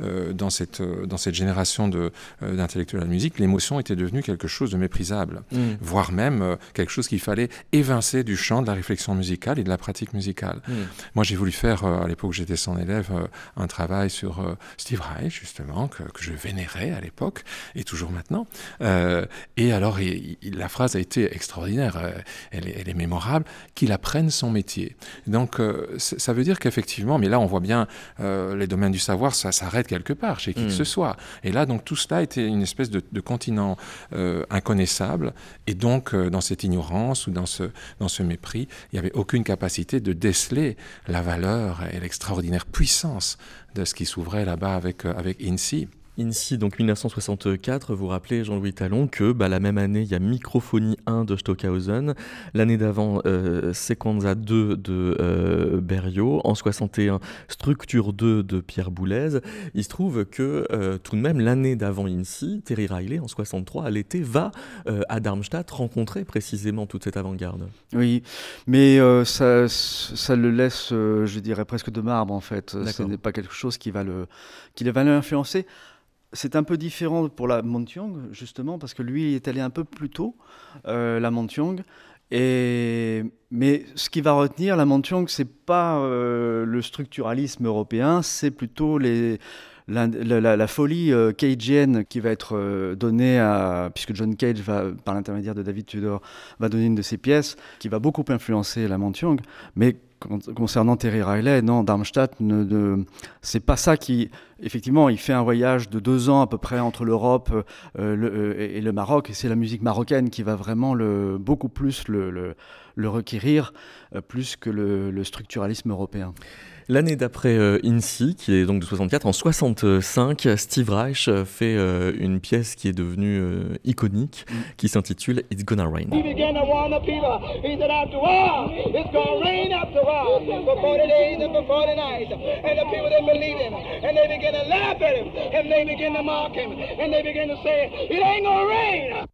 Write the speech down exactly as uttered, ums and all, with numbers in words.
euh, dans, cette, euh, dans cette génération de, euh, d'intellectuels de la musique, l'émotion était devenue quelque chose de méprisable, mmh. voire même euh, quelque chose qu'il fallait évincer du champ de la réflexion musicale et de la pratique musicale. Mmh. Moi, j'ai voulu faire, euh, à l'époque où j'étais son élève, euh, un travail sur euh, Steve Reich, justement, que, que je vénérais à l'époque, et toujours maintenant. Euh, et alors, il, il, la phrase a été extraordinaire, euh, elle, est, elle est mémorable, qu'il apprenne son métier. Donc, euh, ça veut dire qu'effectivement, mais là, on voit bien euh, les domaines du savoir, ça s'arrête quelque part, chez qui mmh. que ce soit. Et là, donc, tout cela était une espèce de, de continent euh, inconnaissable, et donc, euh, dans cette ignorance ou dans ce, dans ce mépris, il n'y avait aucune capacité de déceler la valeur et l'extraordinaire puissance de ce qui s'ouvrait là-bas avec, euh, avec INSI. INSI, donc dix-neuf cent soixante-quatre, vous rappelez, Jean-Louis Talon, que bah, la même année, il y a Microphonie un de Stockhausen, l'année d'avant, euh, Sequenza deux de euh, Berriot, en soixante et un, Structure deux de Pierre Boulez. Il se trouve que euh, tout de même, l'année d'avant INSI, Terry Riley, en soixante-trois, à l'été, va euh, à Darmstadt rencontrer précisément toute cette avant-garde. Oui, mais euh, ça, ça le laisse, euh, je dirais, presque de marbre, en fait. D'accord. Ce n'est pas quelque chose qui va, le, qui va l'influencer. C'est un peu différent pour la Montyong, justement, parce que lui est allé un peu plus tôt, euh, la Montyong. Et... Mais ce qui va retenir la Montyong, ce n'est pas euh, le structuralisme européen, c'est plutôt les... La, la, la folie euh, cageenne qui va être euh, donnée à, puisque John Cage va, par l'intermédiaire de David Tudor, va donner une de ses pièces qui va beaucoup influencer la Montyong. Mais concernant Terry Riley, non, Darmstadt, ne, ne, c'est pas ça qui... Effectivement, il fait un voyage de deux ans à peu près entre l'Europe euh, le, euh, et le Maroc, et c'est la musique marocaine qui va vraiment le, beaucoup plus le, le, le requérir, euh, plus que le, le structuralisme européen. L'année d'après euh, INSI, qui est donc de soixante-quatre, en soixante-cinq, Steve Reich fait euh, une pièce qui est devenue euh, iconique, mm. qui s'intitule It's Gonna Rain. He began to warn the people. He said, after all, it's gonna rain after all, for forty days and for forty nights. And the people didn't believe him, and they began to laugh at him, and they began to mock him, and they began to say, it ain't gonna rain.